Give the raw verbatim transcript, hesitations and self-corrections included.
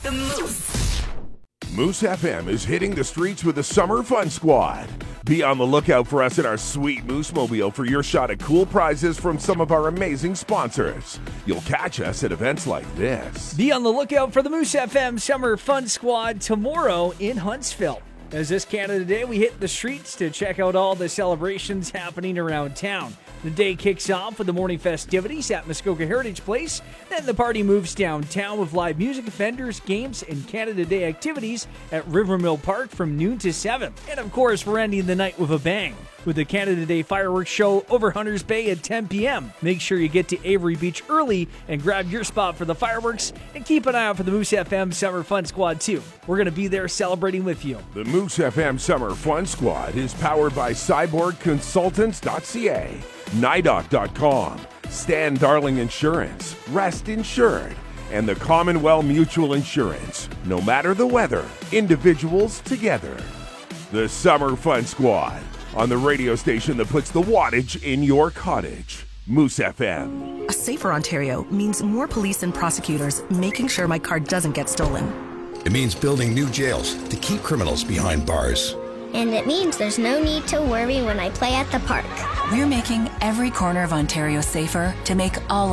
The Moose. Moose F M is hitting the streets with the Summer Fun Squad. Be on the lookout for us in our sweet Moose Mobile for your shot at cool prizes from some of our amazing sponsors. You'll catch us at events like this. Be on the lookout for the Moose F M Summer Fun Squad tomorrow in Huntsville. As this Canada Day, we hit the streets to check out all the celebrations happening around town. The day kicks off with the morning festivities at Muskoka Heritage Place. Then the party moves downtown with live music, vendors, games, and Canada Day activities at Rivermill Park from noon to seven. And of course, we're ending the night with a bang with the Canada Day fireworks show over Hunters Bay at ten p.m. Make sure you get to Avery Beach early and grab your spot for the fireworks, and keep an eye out for the Moose F M Summer Fun Squad too. We're going to be there celebrating with you. The Moose F M Summer Fun Squad is powered by cyborg consultants dot c a, nidoc dot com, Stan Darling Insurance, Rest Insured, and the Commonwealth Mutual Insurance. No matter the weather, individuals together. The Summer Fun Squad, on the radio station that puts the wattage in your cottage. Moose F M. A safer Ontario means more police and prosecutors making sure my car doesn't get stolen. It means building new jails to keep criminals behind bars. And it means there's no need to worry when I play at the park. We're making every corner of Ontario safer to make all